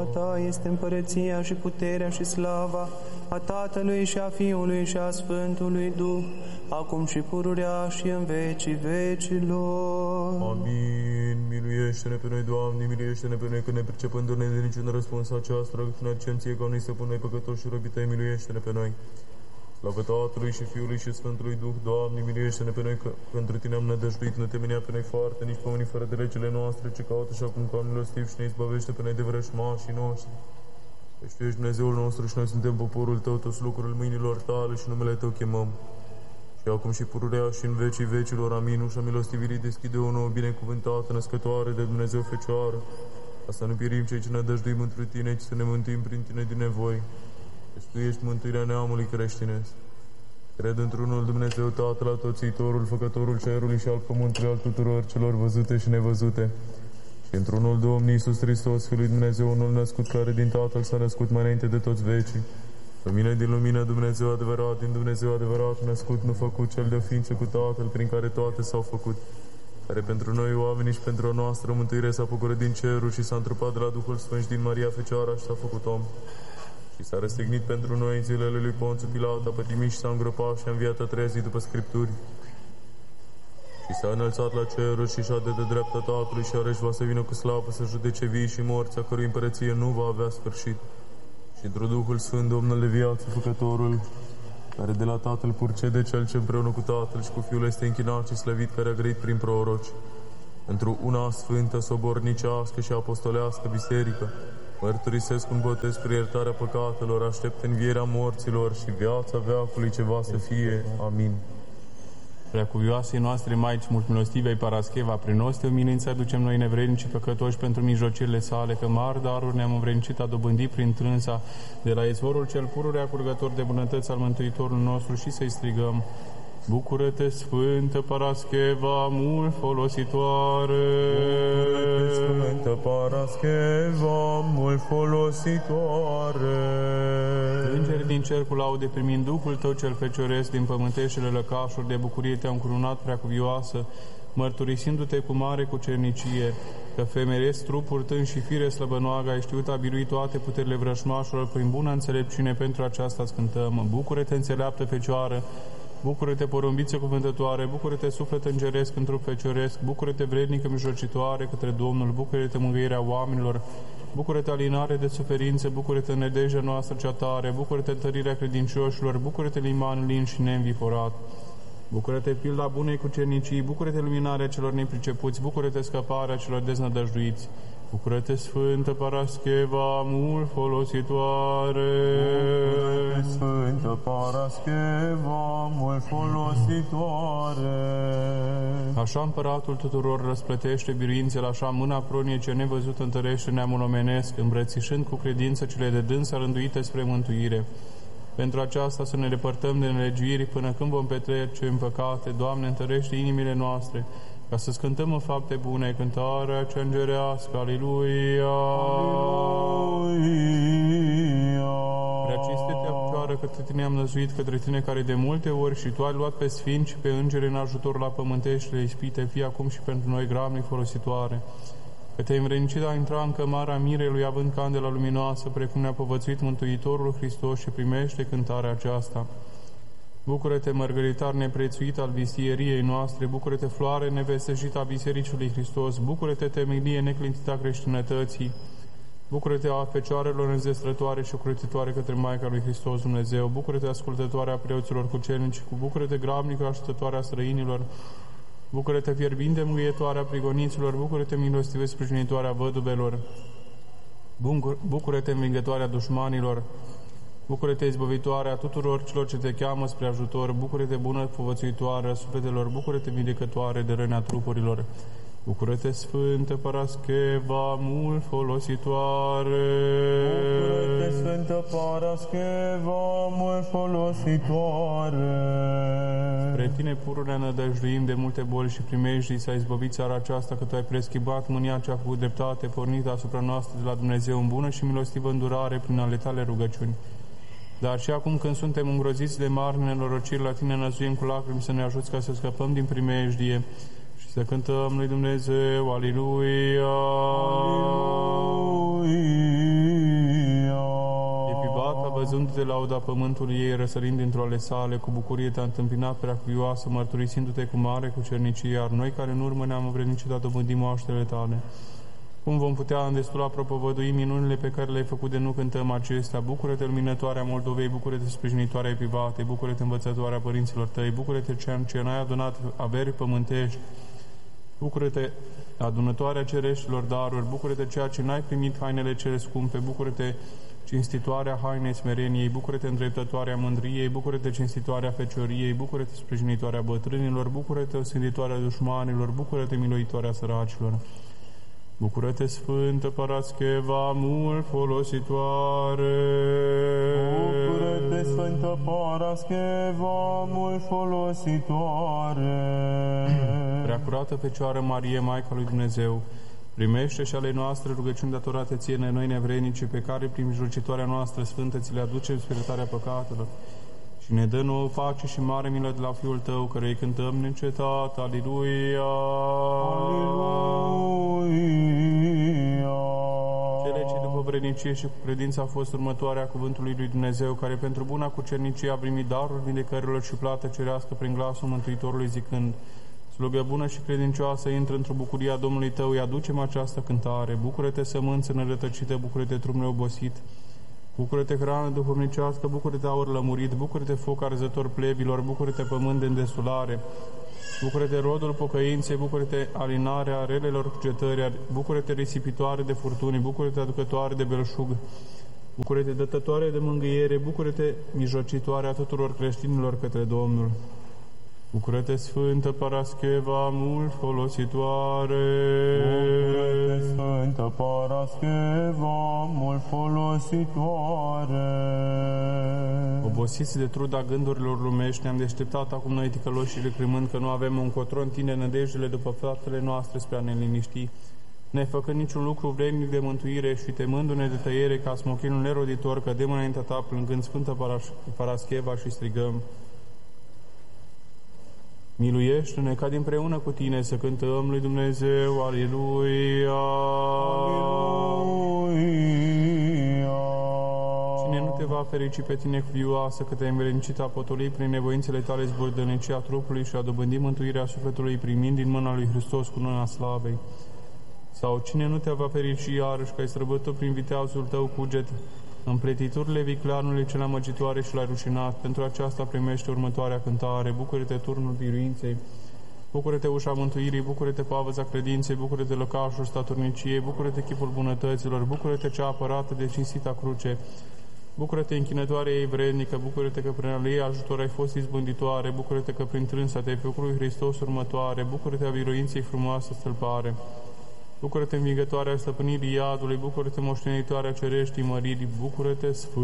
Ta este împărăția și puterea și slava a Tatălui și a Fiului și a Sfântului Duh, acum și pururea și în vecii vecilor. Amin. Miluiește-ne pe noi, Doamne, miluiește-ne pe noi, că ne pricepându-ne de niciun răspuns aceasta, rugăciunea ție ca noi să punem păcătoși și robii Tăi, miluiește-ne pe noi. Slavă Tatălui și Fiului și Sfântului Duh, Doamne, miluiește-ne pe noi, că pentru Tine am nădăjduit, nu te mânia pe noi foarte, nici pe unii fără de legile noastre, ce caută și acum ca milostiv și ne izbăvește pe noi de vrăjmașii noștri. Deci Tu ești Dumnezeul nostru și noi suntem poporul Tău, toți lucrurile mâinilor Tale și numele Tău chemăm. Și acum și pururea și în vecii vecilor, amin. Ușa milostivirii deschide o nouă binecuvântată, născătoare de Dumnezeu Fecioară, ca să nu pirim cei ce nădăjduim întru Tine, ci să ne mântuim prin Tine din nevoi. Deci Tu ești mântuirea neamului creștinesc. Cred într-unul Dumnezeu Tatăl Atotțitorul, Făcătorul cerului și al pământului, al tuturor celor văzute și nevăzute. Și într-unul Domnul Iisus Hristos, Fiul lui Dumnezeu, unul născut, care din Tatăl s-a născut mai înainte de toți vecii. Lumină din lumină, Dumnezeu adevărat, din Dumnezeu adevărat, născut, nu făcut, cel de ființă cu Tatăl, prin care toate s-au făcut, care pentru noi oamenii și pentru a noastră mântuire s-a făcut din cerul și s-a întrupat de la Duhul Sfânt și din Maria Fecioara și s-a făcut om. Și s-a răstignit pentru noi în zilele lui Ponțiu Pilat, a pătimit și s-a îngropat și a înviat a treia zi după Scripturi. Și s-a înălțat la ceruri și șade de dreapta Tatălui și iarăși va să vină cu slavă să judece vii și morți, a cărui împărăție nu va avea sfârșit. Și într-o Duhul Sfânt, Domnul de viață, Făcătorul, care de la Tatăl purcede, cel ce împreună cu Tatăl și cu Fiul este închinat și slăvit, care a grăit prin proroci, într-o una sfântă, sobornicească și apostolească biserică, mărturisesc un botez spre iertarea păcatelor, aștept învierea morților și viața veacului ce va să fie. Amin. Preacuvioasei noastre Maici mult milostive ai Parascheva, prin noste umilințe aducem noi nevrednici păcătoși pentru mijlocirile sale, că mari daruri ne-am învrednicit a dobândi prin trânsa de la izvorul cel pururea curgător de bunătăți al Mântuitorului nostru și să-i strigăm: Bucură-te, Sfântă Parascheva, mult folositoare! Bucură-te, Sfântă Parascheva, mult folositoare! Îngeri din cer cu laude primind Duhul Tău cel fecioresc din pământeșele lăcașuri, de bucurie Te-au încununat, preacuvioasă, mărturisindu-te cu mare cucernicie, că femeresc trup purtând și fire slăbănoagă, ai știut a birui toate puterile vrășmașilor, prin bună înțelepciune pentru aceasta cântăm. Bucură-te, înțeleaptă Fecioară! Bucură-te, porumbiță cuvântătoare, bucură-te, suflet îngeresc în trup fecioresc, bucură-te, vrednică mijlocitoare către Domnul, bucură-te, mângâierea oamenilor, bucură-te, alinare de suferință, bucură-te, nădejdea noastră cea tare, bucură-te, întărirea credincioșilor, bucură-te, liman lin și neînviporat. Bucură-te, pilda bunei cucernicii, bucură-te, luminarea celor nepricepuți, bucură-te, scăparea celor deznădăjduiți. Bucură-te, Sfântă Parascheva, mult folositoare! Bucură-te, Sfântă Parascheva, mult folositoare! Așa împăratul tuturor răsplătește biruințele, așa mâna pronie ce nevăzut întărește neamul omenesc, îmbrățișând cu credință cele de dânsa rânduite spre mântuire. Pentru aceasta să ne depărtăm de nelegiuiri până când vom petrece în păcate. Doamne, întărește inimile noastre, ca să cântăm în fapte bune cântarea cea îngerească. Aleluia! Prea cinstite Fecioară, către Tine am năzuit, către Tine care de multe ori și Tu ai luat pe sfinți și pe îngeri în ajutor la pământeștile ispite, fie acum și pentru noi gramnic folositoare. Că Te-ai învrednicit a intra în cămara mirelui, având candela luminoasă, precum ne-a povățuit Mântuitorul Hristos, și primește cântarea aceasta. Bucură-te, mărgăritar neprețuit al vistieriei noastre, bucură-te, floare nevestejită a Bisericii lui Hristos, bucură-te, temelie neclintită a creștinătății, bucură-te, a Fecioarelor înzestrătoare și ocrotitoare către Maica lui Hristos Dumnezeu, bucură-te, ascultătoare a preoților cucernici, bucură-te, grabnică așteptătoare a străinilor, bucură-te, fierbinte mângâietoare a prigoniților, bucură-te, milostive sprijinitoare a văduvelor, bucură-te, învingătoare a dușmanilor, bucură-te, izbăvitoare a tuturor celor ce Te cheamă spre ajutor, bucură-te, bună povățuitoare a sufletelor, bucură-te, vindecătoare de răni a trupurilor, bucură-te, Sfântă Parascheva, mult folositoare! Bucură-te, Sfântă Parascheva, mult folositoare! Spre Tine pururea nădăjduim, de multe boli și primejdii, să ai izbăvit țara aceasta, că Tu ai preschibat mânia ce a făcut dreptate pornită asupra noastră de la Dumnezeu în bună și milostivă îndurare prin ale Tale rugăciuni. Dar și acum, când suntem îngroziți de mari nenorociri, la Tine năzuim cu lacrimi să ne ajuți ca să scăpăm din primejdie și să cântăm lui Dumnezeu, Aleluia! Aleluia! văzându-te lauda pământului ei, răsărind dintr-o ale sale, cu bucurie te-a întâmpinat preacuvioasă, mărturisindu-te cu mare cucernicie, iar noi care în urmă ne-am învrednicit a dobândi moaștele tale. Cum vom putea îndestula propovădui minunile pe care le-ai făcut de nu cântăm acestea? Bucură-te, luminătoarea Moldovei, bucură-te, sprijinitoarea Epivate, bucură-te, învățătoarea părinților tăi, bucură-te, ceea ce n-ai adunat averi pământești, bucură-te, adunătoarea cereștilor daruri, bucură-te, ceea ce n-ai primit hainele cele scumpe, bucură-te, cinstitoarea hainei smereniei, bucură-te, îndreptătoarea mândriei, bucură-te, cinstitoarea fecioriei, bucură-te, sprijinitoarea bătrânilor, bucură-te, osânditoarea dușmanilor, bucură-te, miluitoarea săracilor. Bucură-te, Sfântă Parascheva, mult folositoare! Bucură-te, Sfântă Parascheva, mult folositoare! Preacurată Fecioară Marie, Maica lui Dumnezeu, primește și ale noastre rugăciuni datorate ție noi nevrenice, pe care prin mijlocitoarea noastră sfântă ți le aducem spre iertarea păcatelor. Și ne dă nouă pace și mare milă de la Fiul Tău, care îi cântăm neîncetat. Aleluia! Aleluia! Cele ce după vrednicie și cu credință a fost următoarea cuvântului lui Dumnezeu, care pentru buna cucernicie a primit darul vindecărilor și plată cerească prin glasul Mântuitorului, zicând: slugă bună și credincioasă, intră într-o bucurie a Domnului tău, îi aducem această cântare. Bucură-te, sămânță nărătăcită, bucură-te, trup neobosit, bucură-te, hrană duhovnicească, bucură-te, aur lămurit, bucură-te, foc arzător plebilor, bucură-te, pământ de îndesulare, bucură-te, rodul pocăinței, bucură-te, alinarea relelor cugetări, bucură-te, risipitoare de furtuni, bucură-te, aducătoare de belșug, bucură-te, dătătoare de mângâiere, bucură-te, mijlocitoare a tuturor creștinilor către Domnul. Bucură-te, Sfântă Parascheva, mult folositoare! Bucură-te, Sfântă Parascheva, mult folositoare! Obosiți de truda gândurilor lumești, ne-am deșteptat acum noi ticăloși, recrimând că nu avem încotro în tine nădejdele după faptele noastre spre a ne liniști, nefăcând niciun lucru vrednic de mântuire și temându-ne de tăiere ca smochinul neroditor, cădem înaintea ta plângând Sfântă Parascheva și strigăm: miluiește-ne ca dinpreună cu tine să cântăm lui Dumnezeu. Aleluia! Aleluia! Cine nu te va ferici pe tine cuvioasă, că te-ai învrednicit a potoli prin nevoințele tale zburdănicia trupului și a dobândi mântuirea sufletului primind din mâna lui Hristos cununa slavei? Sau cine nu te va ferici iarăși, că ai străbătut prin viteazul tău cuget împletiturile vicleanului cele amăgitoare și l-ai rușinat? Pentru aceasta primește următoarea cântare: bucură-te, turnul biruinței, bucură-te, ușa mântuirii, bucură-te, pavăza credinței, bucură-te, lăcașul statorniciei, bucură-te, chipul bunătăților, bucură-te, cea apărată de cinstita cruce, bucură-te, închinătoare ei vrednică, bucură-te că prin al ei ajutor ai fost izbânditoare, bucură-te că prin trânsa te-ai făcut lui Hristos următoare, bucură-te a biruinței frumoasă stâlpare, bucură-te, învingătoarea stăpânirii iadului, bucură-te, moștenitoarea cereștii măririi, bucură-te, Sfânt